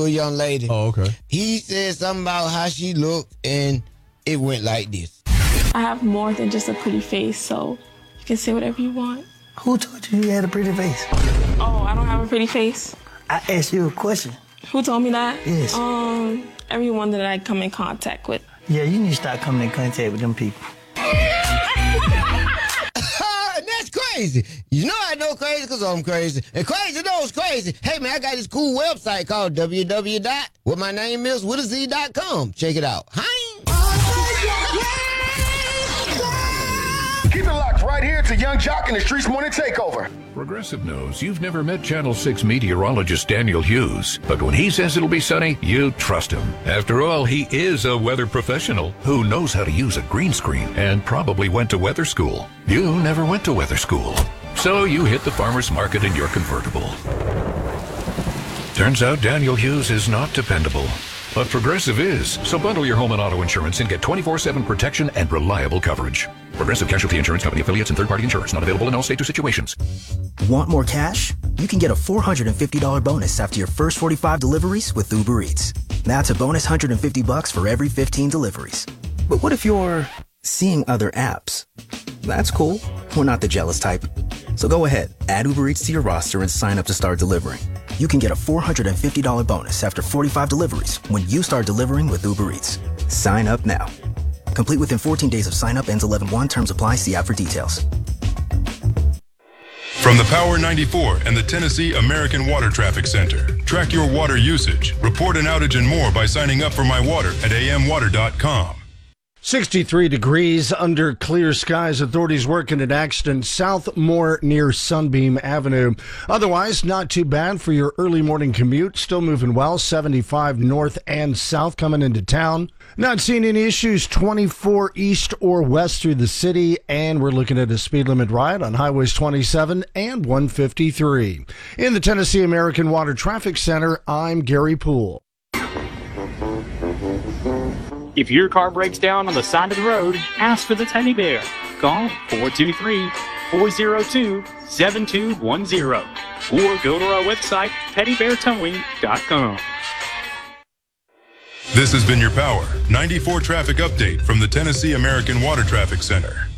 a young lady. Oh, okay. He said something about how she looked, and it went like this. I have more than just a pretty face, so you can say whatever you want. Who told you you had a pretty face? Oh, I don't have a pretty face? I asked you a question. Who told me that? Yes. Everyone that I come in contact with. Yeah, you need to start coming in contact with them people. That's crazy. You know I know crazy because I'm crazy. And crazy knows crazy. Hey, man, I got this cool website called www.whatmynameis.com. Check it out. Hi. Keep it locked right here to Young Jock and the Streets Morning Takeover. Progressive knows you've never met Channel 6 meteorologist Daniel Hughes, but when he says it'll be sunny, you trust him. After all, he is a weather professional who knows how to use a green screen and probably went to weather school. You never went to weather school, so you hit the farmer's market in your convertible. Turns out Daniel Hughes is not dependable. But Progressive is. So bundle your home and auto insurance and get 24/7 protection and reliable coverage. Progressive Casualty Insurance Company affiliates and third-party insurance. Not available in all states or situations. Want more cash? You can get a $450 bonus after your first 45 deliveries with Uber Eats. That's a bonus $150 for every 15 deliveries. But what if you're seeing other apps? That's cool. We're not the jealous type. So go ahead, add Uber Eats to your roster and sign up to start delivering. You can get a $450 bonus after 45 deliveries when you start delivering with Uber Eats. Sign up now. Complete within 14 days of sign up. Ends 11/1. Terms apply. See app for details. From the Power 94 and the Tennessee American Water Traffic Center. Track your water usage, report an outage and more by signing up for My Water at amwater.com. 63 degrees under clear skies. Authorities working an accident Southmore near Sunbeam Avenue. Otherwise, not too bad for your early morning commute. Still moving well. 75 north and south coming into town. Not seeing any issues 24 east or west through the city. And we're looking at a speed limit ride on highways 27 and 153. In the Tennessee American Water Traffic Center, I'm Gary Poole. If your car breaks down on the side of the road, ask for the Teddy Bear. Call 423-402-7210 or go to our website, teddybeartowing.com. This has been your Power 94 traffic update from the Tennessee American Water Traffic Center.